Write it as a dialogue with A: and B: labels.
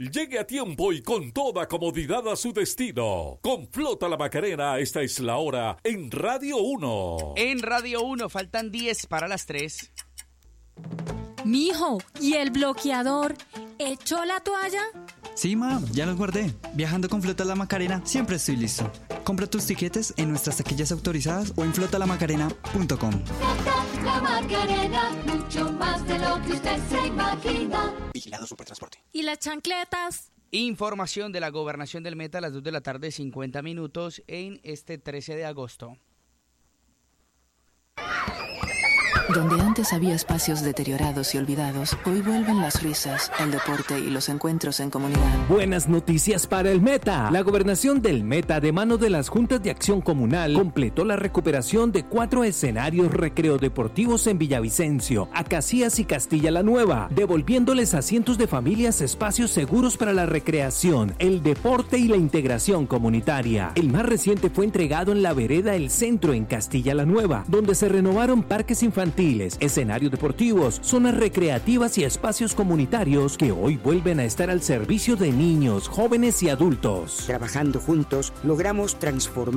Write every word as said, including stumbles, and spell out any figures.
A: Llegue a tiempo y con toda comodidad a su destino. Con Flota La Macarena, esta es la hora en Radio uno.
B: En Radio uno faltan diez para las tres.
C: Mijo, ¿y el bloqueador? ¿Echó la toalla?
D: Sí, ma, ya los guardé. Viajando con Flota La Macarena, siempre estoy listo. Compra tus tiquetes en nuestras taquillas autorizadas o en flota la macarena punto com.
E: Flota La Macarena, mucho más de lo que usted se imagina.
F: Vigilado Supertransporte.
C: ¿Y las chancletas?
B: Información de la Gobernación del Meta a las dos de la tarde, cincuenta minutos, en este trece de agosto.
G: Donde antes había espacios deteriorados y olvidados, hoy vuelven las risas, el deporte y los encuentros en comunidad.
H: Buenas noticias para el Meta. La Gobernación del Meta, de mano de las Juntas de Acción Comunal, completó la recuperación de cuatro escenarios recreodeportivos en Villavicencio, Acacías y Castilla la Nueva, devolviéndoles a cientos de familias espacios seguros para la recreación, el deporte y la integración comunitaria. El más reciente fue entregado en la vereda El Centro, en Castilla la Nueva, donde se renovaron parques infantiles, escenarios deportivos, zonas recreativas y espacios comunitarios que hoy vuelven a estar al servicio de niños, jóvenes y adultos.
F: Trabajando juntos, logramos transformar